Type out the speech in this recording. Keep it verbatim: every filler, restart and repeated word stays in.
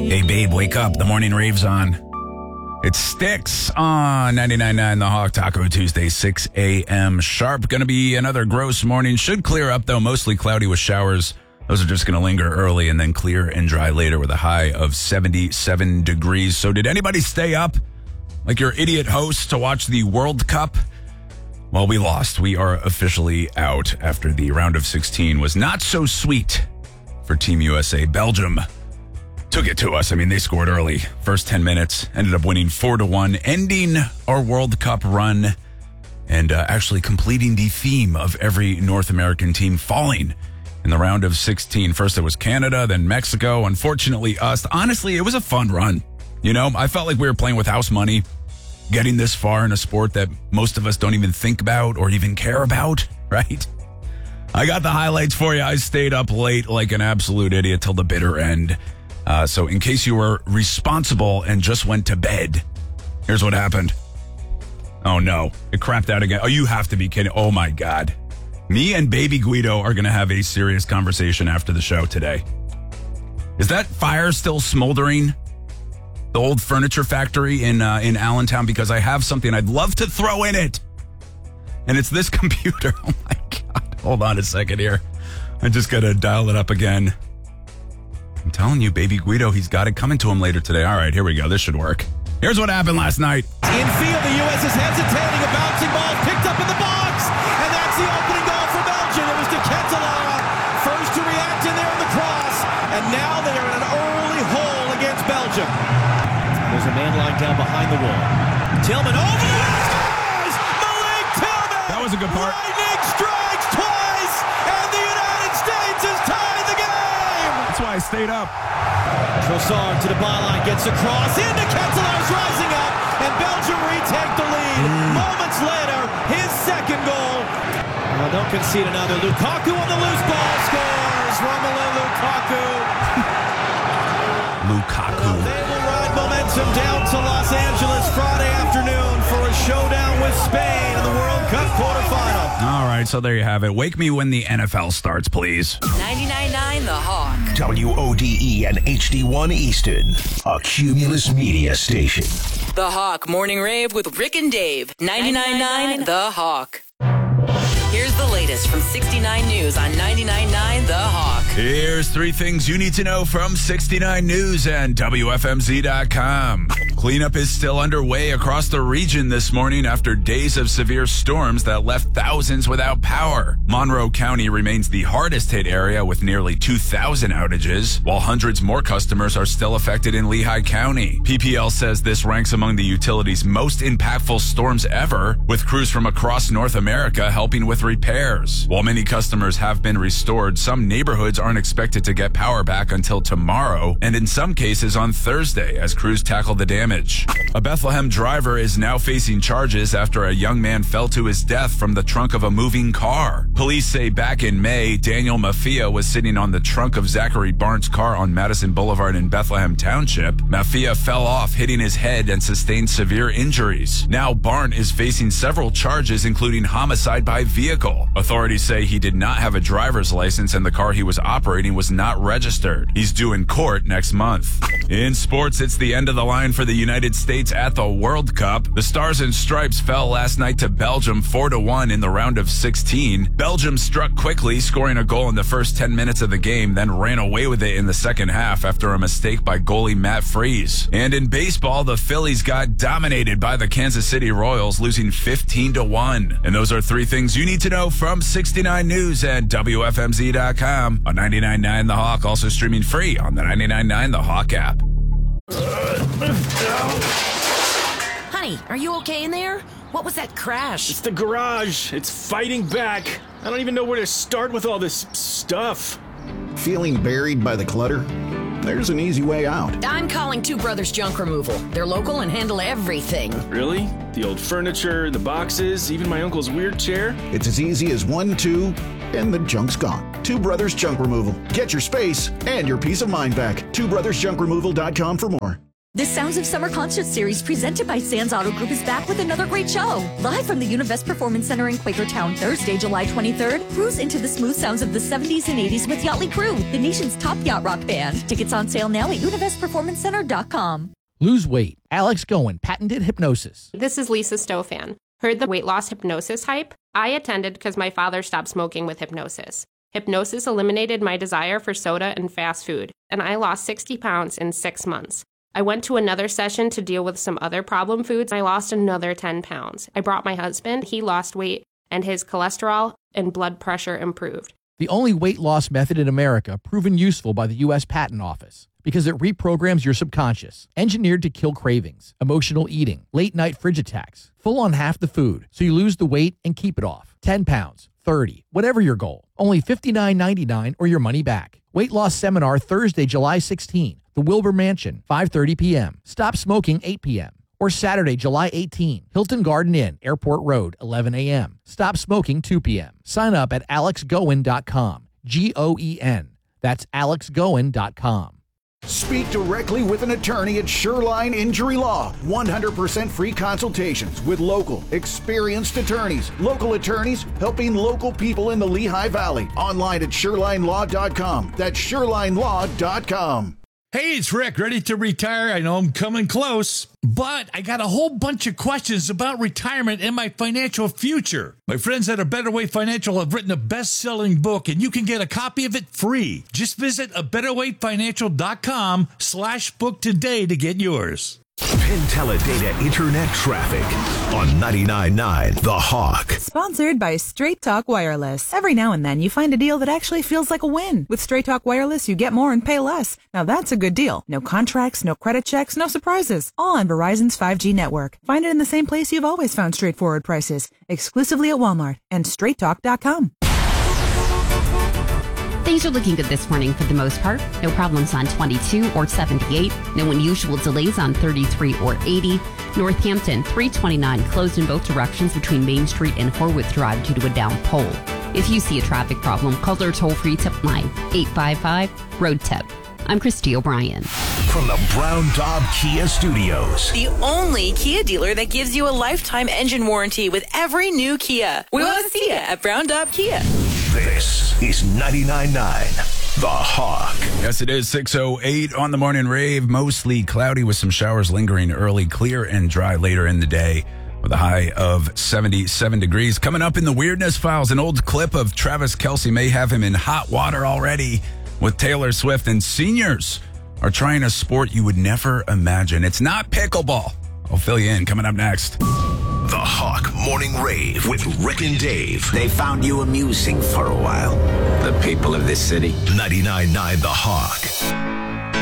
Hey, babe, wake up. The morning rave's on. It sticks on ninety-nine point nine The Hawk, Taco Tuesday, six a.m. sharp. Going to be another gross morning. Should clear up, though. Mostly cloudy with showers. Those are just going to linger early and then clear and dry later with a high of seventy-seven degrees. So did anybody stay up like your idiot host to watch the World Cup? Well, we lost. We are officially out after the round of sixteen was not so sweet for Team U S A. Belgium took it to us. I mean, they scored early. First ten minutes, ended up winning four to one, ending our World Cup run and uh, actually completing the theme of every North American team falling in the round of sixteen. First it was Canada, then Mexico. Unfortunately, us. Honestly, it was a fun run. You know, I felt like we were playing with house money, getting this far in a sport that most of us don't even think about or even care about, right? I got the highlights for you. I stayed up late like an absolute idiot till the bitter end. Uh, so in case you were responsible and just went to bed, here's what happened. Oh, no. It crapped out again. Oh, you have to be kidding. Oh, my God. Me and baby Guido are going to have a serious conversation after the show today. Is that fire still smoldering? The old furniture factory in uh, in Allentown? Because I have something I'd love to throw in it. And it's this computer. Oh, my God. Hold on a second here. I just got to dial it up again. I'm telling you, baby Guido, he's got it coming to him later today. All right, here we go. This should work. Here's what happened last night. Infield, the U S is hesitating. A bouncing ball picked up in the box. And that's the opening goal for Belgium. It was De Ketelaere, first to react in there in the cross. And now they are in an early hole against Belgium. There's a man lying down behind the wall. Tillman over the scores! Malik Tillman! That was a good part. Lightning strikes twice, and the United States has tied the game! That's why I stayed up. Trossard to the byline, gets across, into Ketelaere's rising up, and Belgium retake the lead. Mm. Moments later, his second goal. Oh, don't concede another. Lukaku on the loose ball scores. Romelu Lukaku. Lukaku. They will ride momentum down to Los Angeles Friday afternoon for a showdown with Spain in the World Cup quarterfinal. All right, so there you have it. Wake me when the N F L starts, please. ninety-nine point nine The Hawk. W O D E and H D one Easton, a Cumulus Media station. The Hawk Morning Rave with Rick and Dave. ninety-nine point nine The Hawk. Here's the latest from sixty-nine News on ninety-nine point nine The Hawk. Here's three things you need to know from sixty-nine News and W F M Z dot com. Cleanup is still underway across the region this morning after days of severe storms that left thousands without power. Monroe County remains the hardest hit area with nearly two thousand outages, while hundreds more customers are still affected in Lehigh County. P P L says this ranks among the utility's most impactful storms ever, with crews from across North America helping with repairs. While many customers have been restored, some neighborhoods aren't expected to get power back until tomorrow, and in some cases on Thursday, as crews tackle the damage. A Bethlehem driver is now facing charges after a young man fell to his death from the trunk of a moving car. Police say back in May, Daniel Mafia was sitting on the trunk of Zachary Barnes' car on Madison Boulevard in Bethlehem Township. Mafia fell off, hitting his head, and sustained severe injuries. Now Barnes is facing several charges, including homicide by vehicle. Authorities say he did not have a driver's license and the car he was operating was not registered. He's due in court next month. In sports, it's the end of the line for the United States at the World Cup. The Stars and Stripes fell last night to Belgium four to one in the round of sixteen. Belgium struck quickly, scoring a goal in the first ten minutes of the game, then ran away with it in the second half after a mistake by goalie Matt Freese. And in baseball, the Phillies got dominated by the Kansas City Royals, losing fifteen to one. And those are three things you need to know from sixty-nine News and W F M Z dot com. On ninety-nine point nine The Hawk, also streaming free on the ninety-nine point nine The Hawk app. Honey, are you okay in there? What was that crash? It's the garage. It's fighting back. I don't even know where to start with all this stuff. Feeling buried by the clutter? There's an easy way out. I'm calling Two Brothers Junk Removal. They're local and handle everything. Really? The old furniture, the boxes, even my uncle's weird chair? It's as easy as one, two, and the junk's gone. Two Brothers Junk Removal. Get your space and your peace of mind back. two brothers junk removal dot com for more. The Sounds of Summer concert series presented by Sands Auto Group is back with another great show. Live from the Univest Performance Center in Quakertown, Thursday, July twenty-third, cruise into the smooth sounds of the seventies and eighties with Yachtly Crew, the nation's top yacht rock band. Tickets on sale now at univest performance center dot com. Lose weight. Alex Goen, patented hypnosis. This is Lisa Stofan. Heard the weight loss hypnosis hype? I attended because my father stopped smoking with hypnosis. Hypnosis eliminated my desire for soda and fast food, and I lost sixty pounds in six months. I went to another session to deal with some other problem foods. I lost another ten pounds. I brought my husband. He lost weight, and his cholesterol and blood pressure improved. The only weight loss method in America proven useful by the U S Patent Office because it reprograms your subconscious, engineered to kill cravings, emotional eating, late-night fridge attacks, full on half the food, so you lose the weight and keep it off. ten pounds, thirty, whatever your goal. Only fifty-nine ninety-nine or your money back. Weight loss seminar Thursday, July sixteenth, the Wilbur Mansion, five thirty p.m. Stop smoking, eight p.m. Or Saturday, July eighteenth, Hilton Garden Inn, Airport Road, eleven a.m. Stop smoking, two p.m. Sign up at alex goen dot com. G O E N. That's alex goen dot com. Speak directly with an attorney at Shoreline Injury Law. one hundred percent free consultations with local, experienced attorneys. Local attorneys helping local people in the Lehigh Valley. Online at shoreline law dot com. That's shoreline law dot com. Hey, it's Rick, ready to retire. I know I'm coming close, but I got a whole bunch of questions about retirement and my financial future. My friends at A Better Way Financial have written a best-selling book, and you can get a copy of it free. Just visit a better way financial dot com slash book today to get yours. Penn Teledata Internet Traffic on ninety-nine point nine The Hawk. Sponsored by Straight Talk Wireless. Every now and then you find a deal that actually feels like a win. With Straight Talk Wireless, you get more and pay less. Now that's a good deal. No contracts, no credit checks, no surprises. All on Verizon's five G network. Find it in the same place you've always found straightforward prices. Exclusively at Walmart and straight talk dot com. Things are looking good this morning for the most part. No problems on twenty-two or seventy-eight. No unusual delays on thirty-three or eighty. Northampton, three twenty-nine closed in both directions between Main Street and Horwith Drive due to a down pole. If you see a traffic problem, call their toll-free tip line, eight five five, road tip. I'm Christy O'Brien. From the Brown Daub Kia Studios. The only Kia dealer that gives you a lifetime engine warranty with every new Kia. We want to see you at Brown Daub Kia. This is ninety-nine point nine The Hawk. Yes, it is six oh eight on the morning rave. Mostly cloudy with some showers lingering early, clear and dry later in the day with a high of seventy-seven degrees. Coming up in the Weirdness Files, an old clip of Travis Kelce may have him in hot water already with Taylor Swift, and seniors are trying a sport you would never imagine. It's not pickleball. I'll fill you in coming up next. The Hawk Morning Rave with Rick and Dave. They found you amusing for a while, the people of this city. ninety-nine point nine The Hawk.